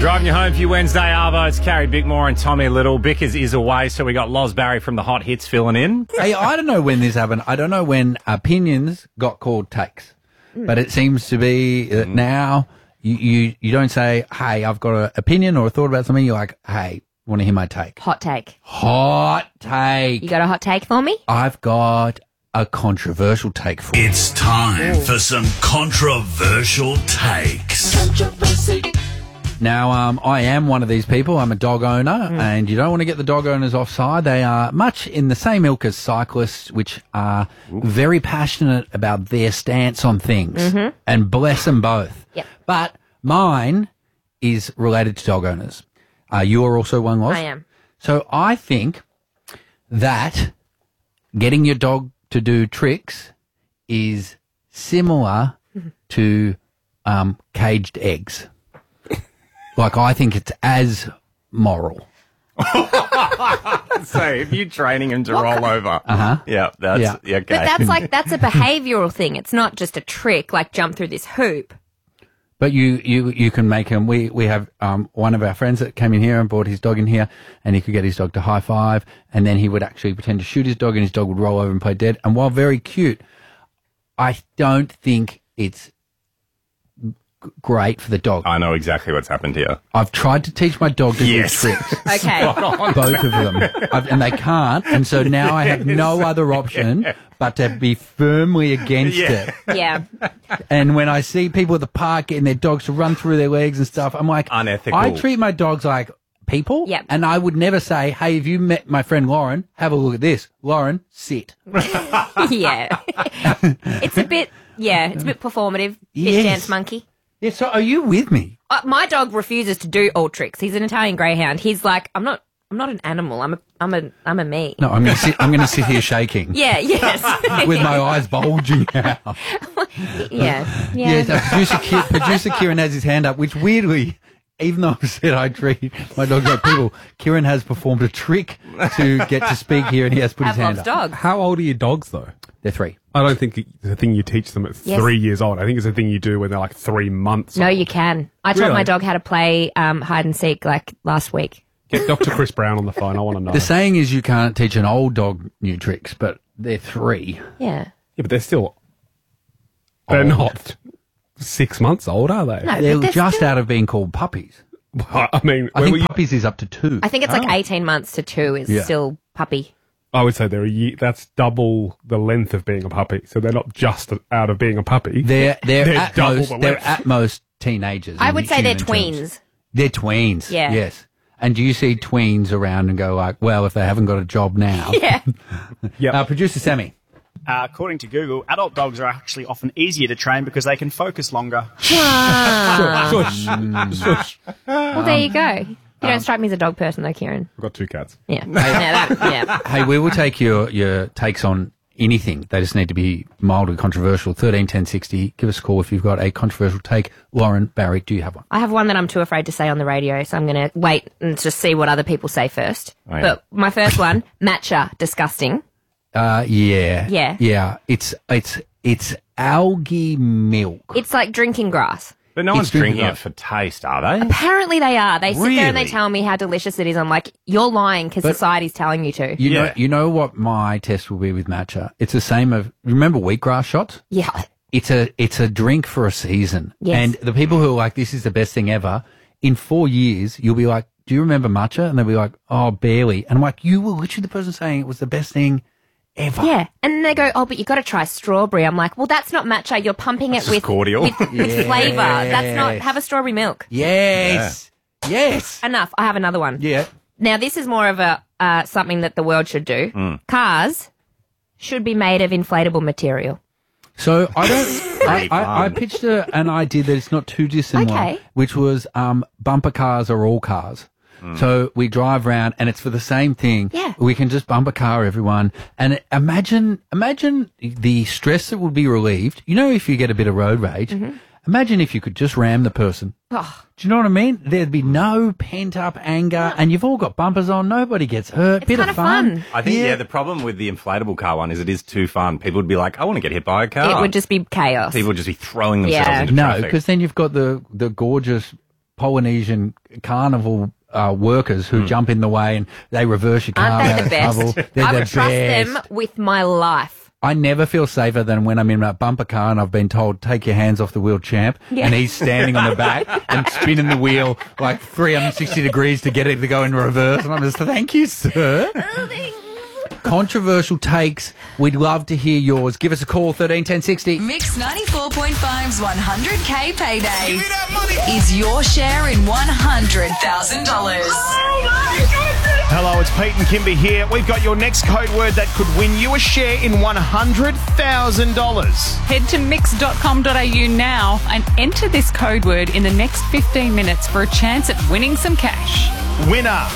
Driving you home for your Wednesday, Arvo. It's Carrie Bickmore and Tommy Little. Bickers is away, so we got Loz Barry from the Hot Hits filling in. Hey, I don't know when this happened. I don't know when opinions got called takes. But it seems to be that now you don't say, hey, I've got an opinion or a thought about something. You're like, hey, want to hear my take? Hot take. Hot take. You got a hot take for me? I've got a controversial take for you. It's time for some controversial takes. Now, I am one of these people. I'm a dog owner, and you don't want to get the dog owners offside. They are much in the same ilk as cyclists, which are very passionate about their stance on things, and bless them both. Yep. But mine is related to dog owners. You are also one, Loz? I am. So I think that getting your dog to do tricks is similar to caged eggs. Like, I think it's as moral. So if you're training him to roll over. Yeah, that's okay. But that's a behavioural thing. It's not just a trick, like jump through this hoop. But you can make him. We have one of our friends that came in here and brought his dog in here, and he could get his dog to high five, and then he would actually pretend to shoot his dog, and his dog would roll over and play dead. And while very cute, I don't think it's great for the dog. I know exactly what's happened here. I've tried to teach my dog to do tricks. Okay. Both of them. And they can't. And so now I have no other option but to be firmly against it. Yeah. And when I see people at the park getting their dogs to run through their legs and stuff, I'm like, unethical. I treat my dogs like people. Yep. And I would never say, hey, if you met my friend Lauren, have a look at this. Lauren, sit. Yeah. It's a bit performative. Yes. Bit dance monkey. Yeah, so are you with me? My dog refuses to do all tricks. He's an Italian greyhound. He's like, I'm not an animal. I'm a me. No, I'm going to sit here shaking. Yeah, yes. With my eyes bulging out. Yeah. So producer Kieran has his hand up, which weirdly, even though I said I treat my dogs like people, Kieran has performed a trick to get to speak here, and he has put his hand up. Dog. How old are your dogs, though? They're 3. I don't think it's a thing you teach them at 3 years old. I think it's a thing you do when they're like 3 months No, old. you can. I taught Really? my dog how to play hide and seek like last week. Get Dr. Chris Brown on the phone. I want to know. The saying is you can't teach an old dog new tricks, but they're 3. Yeah. Yeah, but they're not 6 months old, are they? No, They're but just out of being called puppies. Well, I mean, I think puppies is up to 2. I think it's like 18 months to 2 is still puppy. I would say they're a year. That's double the length of being a puppy. So they're not just out of being a puppy. They're at double most the they're length. at most teenagers. I in would say they're human terms. tweens. They're tweens. Yeah. Yes. And do you see tweens around and go like, well, if they haven't got a job now? Yeah. Yeah. Producer Sammy. According to Google, adult dogs are actually often easier to train because they can focus longer. Shush. Shush. Well, there you go. You don't strike me as a dog person, though, Kieran. I've got 2 cats. Yeah. Yeah. Hey, we will take your takes on anything. They just need to be mildly controversial. 13 10 60. Give us a call if you've got a controversial take. Lauren, Barry, do you have one? I have one that I'm too afraid to say on the radio, so I'm going to wait and just see what other people say first. Oh, yeah. But my first one, matcha, disgusting. Yeah. It's algae milk. It's like drinking grass. But no one's drinking drinking it it. for taste, are they? Apparently they are. They sit there and they Really? tell me how delicious it is. I'm like, you're lying because society's telling you to. You know what my test will be with matcha? It's the same of, remember wheatgrass shots? Yeah. It's a drink for a season. Yes. And the people who are like, this is the best thing ever, in 4 years, you'll be like, do you remember matcha? And they'll be like, oh, barely. And I'm like, you were literally the person saying it was the best thing ever. Yeah. And then they go, oh, but you got to try strawberry. I'm like, well, that's not matcha. You're pumping it with cordial. with flavour. That's not, have a strawberry milk. Yes. Yes. Enough. I have another one. Yeah. Now, this is more of a something that the world should do. Cars should be made of inflatable material. So I pitched an idea that it's not too dissimilar, Okay. which was bumper cars are all cars. So we drive around and it's for the same thing. Yeah. We can just bumper car everyone. And imagine the stress that would be relieved. You know, if you get a bit of road rage, imagine if you could just ram the person. Oh. Do you know what I mean? There'd be no pent up anger and you've all got bumpers on. Nobody gets hurt. It's bit kind of of fun. I think, the problem with the inflatable car one is it is too fun. People would be like, I want to get hit by a car. It would just be chaos. People would just be thring themselves Yeah. into No, traffic. because then you've got the gorgeous Polynesian carnival workers who jump in the way and they reverse your car. Aren't they the best? Trouble. They're I the would trust best. them with my life. I never feel safer than when I'm in a bumper car and I've been told, take your hands off the wheel, champ. Yeah. And he's standing on the back and spinning the wheel like 360 degrees to get it to go in reverse. And I'm just, thank you, sir. Controversial takes. We'd love to hear yours. Give us a call, 13 10 60. Mix 94.5's 100K payday is your share in $100,000. Hello, it's Pete and Kimber here. We've got your next code word that could win you a share in $100,000. Head to mix.com.au now and enter this code word in the next 15 minutes for a chance at winning some cash. Winner.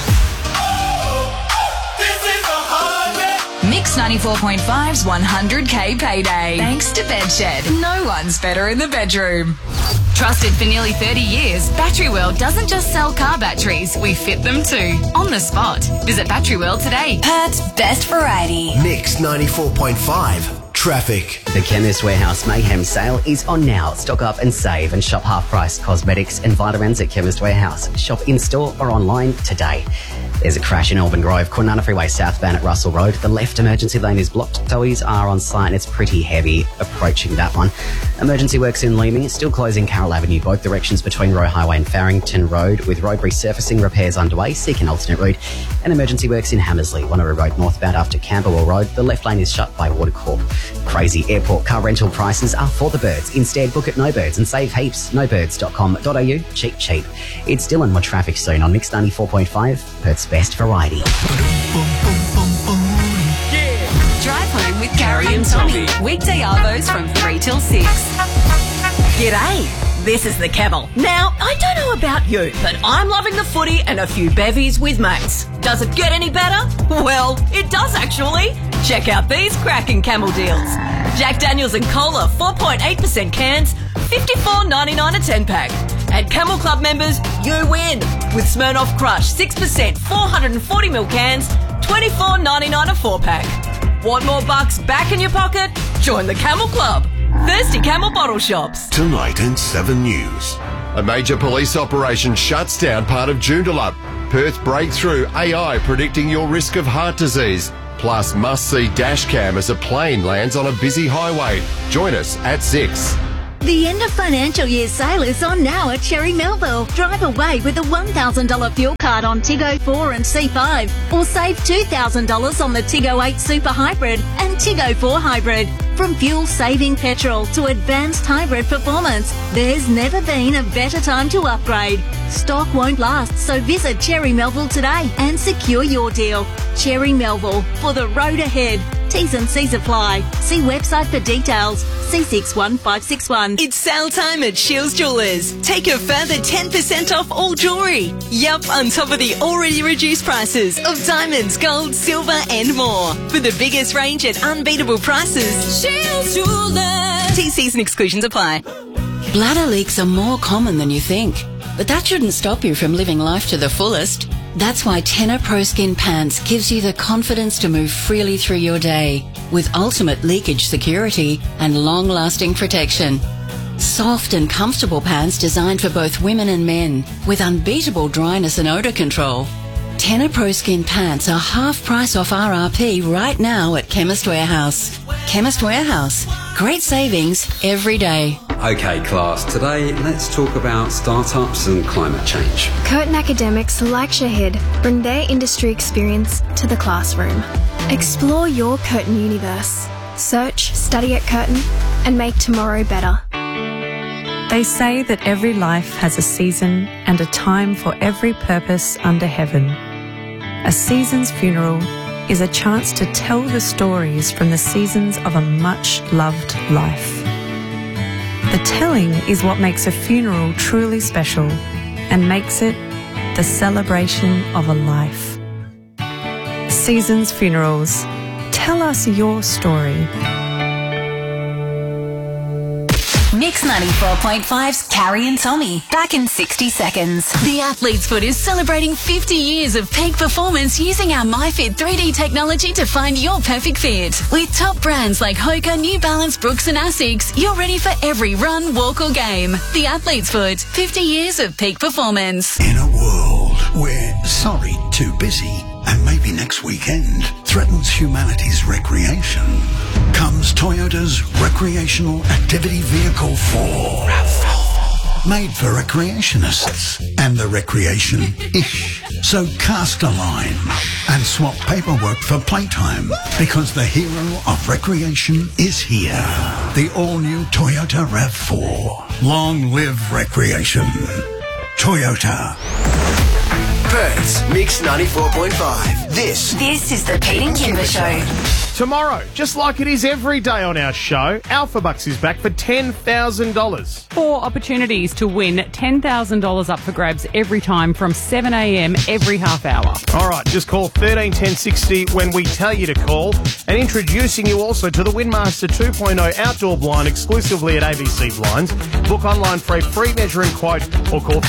Mix 94.5's 100K payday. Thanks to Bedshed. No one's better in the bedroom. Trusted for nearly 30 years, Battery World doesn't just sell car batteries, we fit them too. On the spot. Visit Battery World today. Perth's best variety. Mix 94.5. Traffic. The Chemist Warehouse Mayhem sale is on now. Stock up and save and shop half-price cosmetics and vitamins at Chemist Warehouse. Shop in-store or online today. There's a crash in Alban Grove, Kwinana Freeway southbound at Russell Road. The left emergency lane is blocked. Towies are on site and it's pretty heavy approaching that one. Emergency works in Leaming, still closing Carroll Avenue, both directions between Roe Highway and Farrington Road, with road resurfacing repairs underway. Seek an alternate route. And emergency works in Hammersley, Wanneroo Road northbound after Camberwell Road. The left lane is shut by Watercorp. Crazy airport car rental prices are for the birds. Instead, book at No Birds and save heaps. nobirds.com.au. Cheap, cheap. It's Dylan with traffic soon on Mix 94.5, Perth's best variety. Drive home with Carrie and Tommy. Weekday arvos from 3 till 6. G'day, this is the Camel. Now, I don't know about you, but I'm loving the footy and a few bevies with mates. Does it get any better? Well, it does actually. Check out these cracking Camel deals. Jack Daniels and Cola 4.8% cans, $54.99 a 10-pack. At Camel Club members, you win with Smirnoff Crush 6% 440ml cans, $24.99 a 4-pack. Want more bucks back in your pocket? Join the Camel Club. Thirsty Camel bottle shops. Tonight in 7 News. A major police operation shuts down part of Joondalup. Perth breakthrough AI predicting your risk of heart disease. Plus must-see dash cam as a plane lands on a busy highway. Join us at 6. The end of financial year sale is on now at Cherry Melville. Drive away with a $1,000 fuel card on Tiggo 4 and C5, or save $2,000 on the Tiggo 8 Super Hybrid and Tiggo 4 Hybrid. From fuel-saving petrol to advanced hybrid performance, there's never been a better time to upgrade. Stock won't last, so visit Cherry Melville today and secure your deal. Cherry Melville, for the road ahead. T's and C's apply. See website for details. C61561. It's sale time at Shields Jewelers. Take a further 10% off all jewellery. Yup, on top of the already reduced prices of diamonds, gold, silver and more. For the biggest range at unbeatable prices. Shields Jewelers. TCs and exclusions apply. Bladder leaks are more common than you think, but that shouldn't stop you from living life to the fullest. That's why Tenor Pro Skin Pants gives you the confidence to move freely through your day with ultimate leakage security and long-lasting protection. Soft and comfortable pants designed for both women and men with unbeatable dryness and odour control. Tenor Pro Skin Pants are half price off RRP right now at Chemist Warehouse. Chemist Warehouse. Great savings every day. Okay, class, today let's talk about startups and climate change. Curtin academics like Shahid bring their industry experience to the classroom. Explore your Curtin universe. Search, study at Curtin, and make tomorrow better. They say that every life has a season and a time for every purpose under heaven. A season's funeral is a chance to tell the stories from the seasons of a much-loved life. The telling is what makes a funeral truly special and makes it the celebration of a life. Seasons Funerals. Tell us your story. Mix 94.5's Carrie and Tommy. Back in 60 seconds. The Athlete's Foot is celebrating 50 years of peak performance using our MyFit 3D technology to find your perfect fit. With top brands like Hoka, New Balance, Brooks and Asics, you're ready for every run, walk or game. The Athlete's Foot. 50 years of peak performance. In a world where sorry, too busy, and maybe next weekend threatens humanity's recreation, comes Toyota's Recreational Activity Vehicle 4. Made for recreationists and the recreation-ish. So cast a line and swap paperwork for playtime, because the hero of recreation is here. The all-new Toyota RAV4. Long live recreation. Toyota. Perth's Mix 94.5. This is the Pete and Kimber Show. Tomorrow, just like it is every day on our show, Alpha Bucks is back for $10,000. 4 opportunities to win $10,000 up for grabs every time from 7 a.m. every half hour. All right, just call 13 10 60 when we tell you to call. And introducing you also to the Windmaster 2.0 outdoor blind exclusively at ABC Blinds. Book online for a free measure and quote or call